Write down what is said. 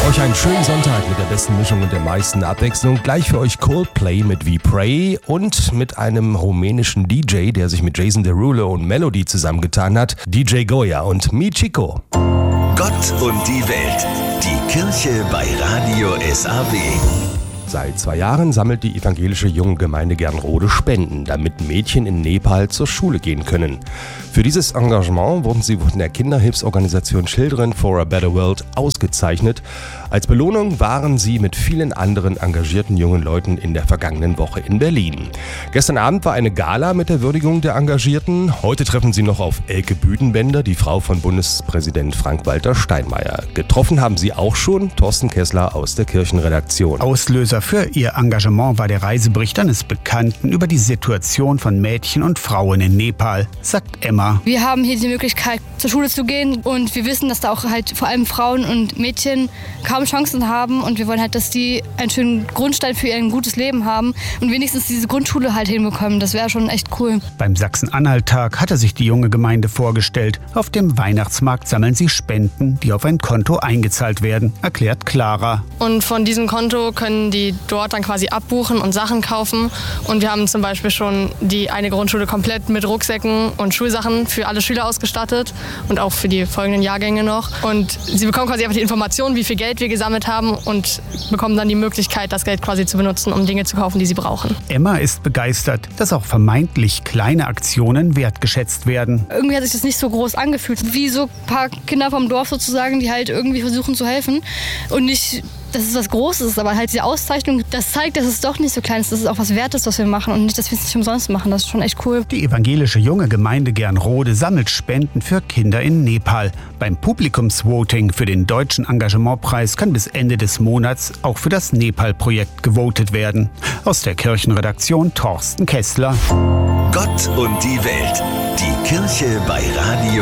Euch einen schönen Sonntag mit der besten Mischung und der meisten Abwechslung. Gleich für euch Coldplay mit We Pray und mit einem rumänischen DJ, der sich mit Jason Derulo und Melody zusammengetan hat, DJ Goya und Mi Chico. Gott und die Welt. Die Kirche bei Radio SAW. Seit 2 Jahren sammelt die evangelische Jungengemeinde Gernrode Spenden, damit Mädchen in Nepal zur Schule gehen können. Für dieses Engagement wurden sie von der Kinderhilfsorganisation Children for a Better World ausgezeichnet. Als Belohnung waren sie mit vielen anderen engagierten jungen Leuten in der vergangenen Woche in Berlin. Gestern Abend war eine Gala mit der Würdigung der Engagierten. Heute treffen sie noch auf Elke Büdenbender, die Frau von Bundespräsident Frank-Walter Steinmeier. Getroffen haben sie auch schon Thorsten Kessler aus der Kirchenredaktion. Auslöser für ihr Engagement war der Reisebericht eines Bekannten über die Situation von Mädchen und Frauen in Nepal, sagt Emma. Wir haben hier die Möglichkeit, zur Schule zu gehen und wir wissen, dass da auch halt vor allem Frauen und Mädchen kaum Chancen haben und wir wollen halt, dass die einen schönen Grundstein für ihr gutes Leben haben und wenigstens diese Grundschule halt hinbekommen. Das wäre schon echt cool. Beim Sachsen-Anhalt-Tag hatte sich die junge Gemeinde vorgestellt. Auf dem Weihnachtsmarkt sammeln sie Spenden, die auf ein Konto eingezahlt werden, erklärt Clara. Und von diesem Konto können die dort dann quasi abbuchen und Sachen kaufen. Und wir haben zum Beispiel schon die eine Grundschule komplett mit Rucksäcken und Schulsachen für alle Schüler ausgestattet und auch für die folgenden Jahrgänge noch. Und sie bekommen quasi einfach die Informationen, wie viel Geld wir gesammelt haben und bekommen dann die Möglichkeit, das Geld quasi zu benutzen, um Dinge zu kaufen, die sie brauchen. Emma ist begeistert, dass auch vermeintlich kleine Aktionen wertgeschätzt werden. Irgendwie hat sich das nicht so groß angefühlt, wie so ein paar Kinder vom Dorf sozusagen, die halt irgendwie versuchen zu helfen und nicht, dass es was Großes ist, aber halt diese Auszeichnung, das zeigt, dass es doch nicht so klein ist, dass es auch was wert ist, was wir machen und nicht, dass wir es nicht umsonst machen. Das ist schon echt cool. Die evangelische junge Gemeinde Gernrode sammelt Spenden für Kinder in Nepal. Beim Publikumsvoting für den Deutschen Engagementpreis kann bis Ende des Monats auch für das Nepal-Projekt gewotet werden. Aus der Kirchenredaktion Thorsten Kessler. Gott und die Welt. Die Kirche bei Radio